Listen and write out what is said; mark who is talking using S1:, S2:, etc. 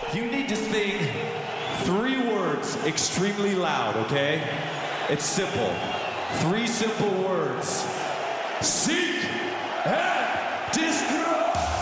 S1: You need to sing 3 words extremely loud, okay? It's simple. 3 simple words. Seek and destroy!